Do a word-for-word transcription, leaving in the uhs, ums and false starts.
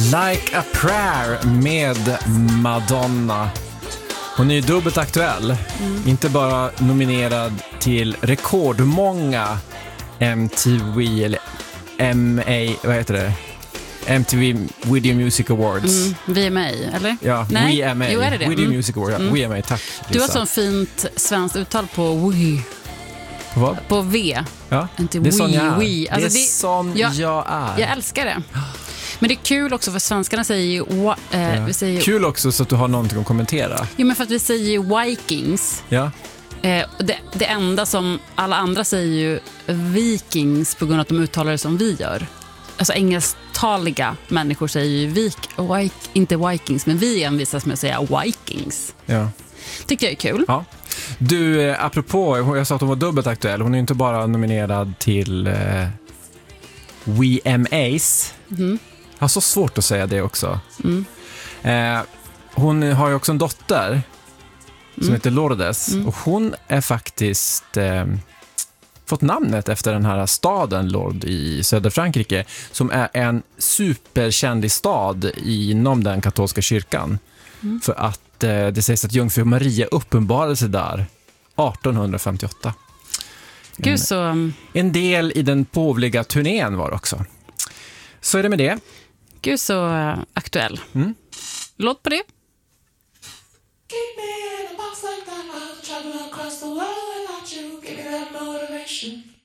Like a prayer med Madonna. Hon är ju dubbelt aktuell. Mm. Inte bara nominerad till rekordmånga M T V eller M A, vad heter det? M T V Video Music Awards. Mm, V M A, eller? Ja, Nej. V M A. Jo, är det det? Video Mm. Music Awards. Ja, mm. V M A, tack. Lisa. Du har sån fint svenskt uttal på W. På vad? På V. Ja, inte det är sån jag är. We. Alltså, det är det, sån jag, jag är. Jag älskar det. Men det är kul också för svenskarna säger ju... Wa, eh, Ja. vi säger, Kul också så att du har någonting att kommentera. Jo, men för att vi säger ju Vikings. Ja. Eh, det, det enda som alla andra säger ju Vikings på grund av att de uttalar det som vi gör. Alltså engelsktaliga människor säger ju vik, wik, inte Vikings, men vi envisas med att säga Vikings. Ja. Tycker jag är kul. Ja. Du, eh, apropå, jag sa att hon var dubbelt aktuell. Hon är ju inte bara nominerad till eh, V M As. Mm. Jag har så svårt att säga det också. Mm. Eh, hon har ju också en dotter som Mm. heter Lourdes. Mm. Och hon är faktiskt eh, fått namnet efter den här staden Lourdes i södra Frankrike, som är en superkänd stad inom den katolska kyrkan. Mm. För att eh, det sägs att Jungfru Maria uppenbarade sig där arton femtioåtta. Gud, en, så... en del i den påvliga turnén var också. Så är det med det. Gud, så uh, aktuell. Mm. Låt på det. Keep me in a box like that, I'm traveling across the world without you. Give me that motivation.